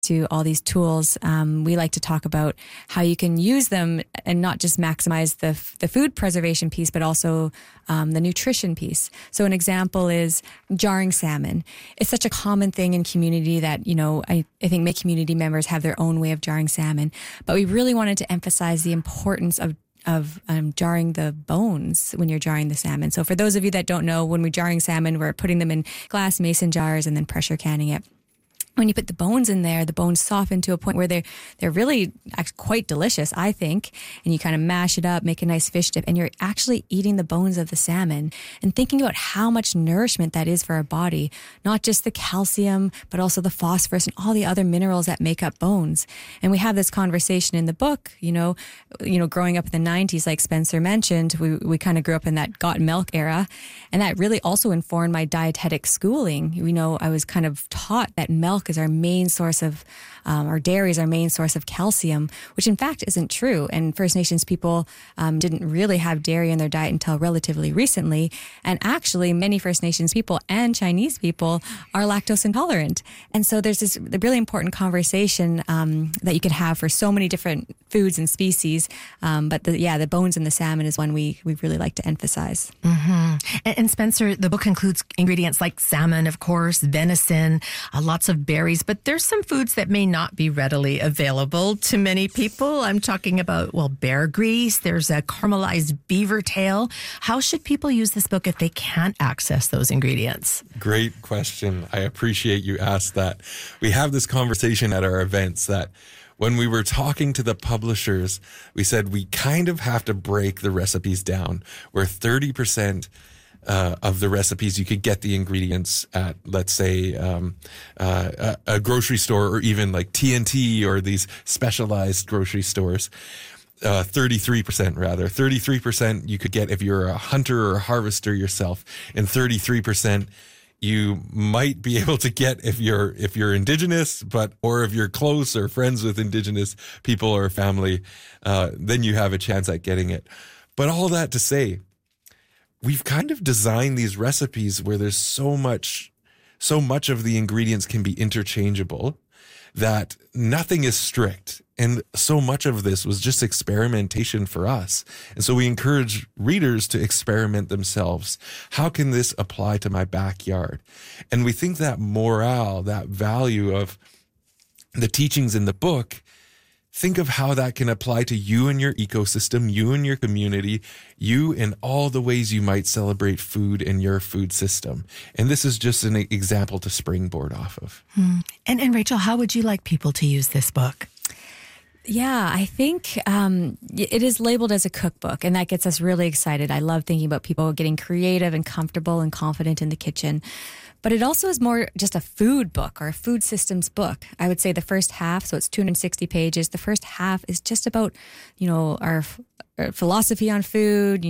to all these tools, we like to talk about how you can use them and not just maximize the food preservation piece, but also the nutrition piece. So an example is jarring salmon. It's such a common thing in community that, I think many community members have their own way of jarring salmon, but we really wanted to emphasize the importance of jarring the bones when you're jarring the salmon. So for those of you that don't know, when we're jarring salmon, we're putting them in glass mason jars and then pressure canning it. When you put the bones in there, the bones soften to a point where they're really quite delicious, I think. And you kind of mash it up, make a nice fish dip, and you're actually eating the bones of the salmon and thinking about how much nourishment that is for our body, not just the calcium, but also the phosphorus and all the other minerals that make up bones. And we have this conversation in the book, growing up in the 90s, like Spencer mentioned, we kind of grew up in that got milk era. And that really also informed my dietetic schooling. I was kind of taught that milk is our main source of, or dairy is our main source of calcium, which in fact isn't true. And First Nations people didn't really have dairy in their diet until relatively recently. And actually, many First Nations people and Chinese people are lactose intolerant. And so there's this really important conversation that you could have for so many different foods and species. But the bones in the salmon is one we really like to emphasize. Mm-hmm. And Spencer, the book includes ingredients like salmon, of course, venison, lots of berries, but there's some foods that may not be readily available to many people. I'm talking about, bear grease. There's a caramelized beaver tail. How should people use this book if they can't access those ingredients? Great question. I appreciate you asked that. We have this conversation at our events that when we were talking to the publishers, we said we kind of have to break the recipes down, where 30% of the recipes you could get the ingredients at, let's say, a grocery store, or even like TNT or these specialized grocery stores. 33% you could get if you're a hunter or a harvester yourself, and 33% you might be able to get if you're Indigenous, or if you're close or friends with Indigenous people or family, then you have a chance at getting it. But all that to say, we've kind of designed these recipes where there's so much of the ingredients can be interchangeable that nothing is strict. And so much of this was just experimentation for us. And so we encourage readers to experiment themselves. How can this apply to my backyard? And we think that morale, that value of the teachings in the book, think of how that can apply to you and your ecosystem, you and your community, you in all the ways you might celebrate food in your food system. And this is just an example to springboard off of. And Rachel, how would you like people to use this book? Yeah, I think it is labeled as a cookbook, and that gets us really excited. I love thinking about people getting creative and comfortable and confident in the kitchen. But it also is more just a food book or a food systems book. I would say the first half, so it's 260 pages. The first half is just about, our philosophy on food,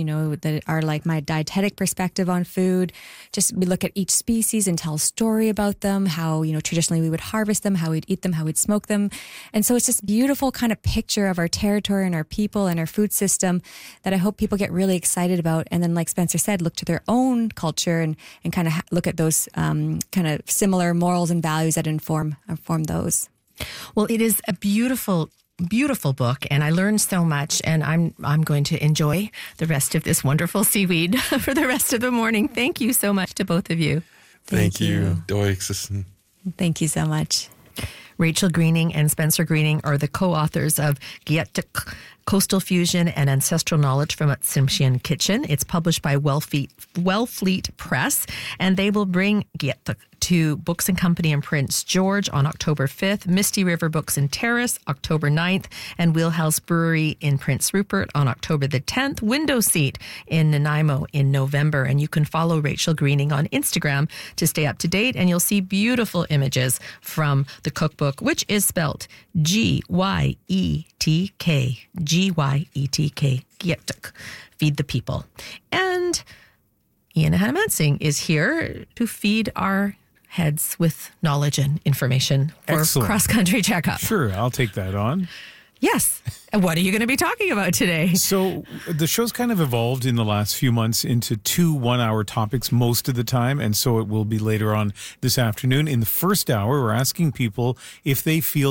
my dietetic perspective on food. Just we look at each species and tell a story about them, how, traditionally we would harvest them, how we'd eat them, how we'd smoke them. And so it's this beautiful kind of picture of our territory and our people and our food system that I hope people get really excited about. And then, like Spencer said, look to their own culture and kind of look at those kind of similar morals and values that inform those. Well, it is a beautiful book, and I learned so much, and I'm going to enjoy the rest of this wonderful seaweed for the rest of the morning. Thank you so much to both of you. Thank you. Doiksis. Thank you so much. Rachel Greening and Spencer Greening are the co-authors of Giet'uk, Coastal Fusion and Ancestral Knowledge from a Tsimshian Kitchen. It's published by Wellfleet Press, and they will bring Giet'uk to Books and Company in Prince George on October 5th, Misty River Books and Terrace October 9th, and Wheelhouse Brewery in Prince Rupert on October the 10th, Window Seat in Nanaimo in November. And you can follow Rachel Greening on Instagram to stay up to date, and you'll see beautiful images from the cookbook, which is spelt Gyetk, Gyetk, Giet'uk, Feed the People. And Ian Hanamansing is here to feed our heads with knowledge and information for cross-country checkup. Sure, I'll take that on. Yes. And what are you going to be talking about today? So the show's kind of evolved in the last few months into 2 one-hour topics most of the time, and so it will be later on this afternoon. In the first hour, we're asking people if they feel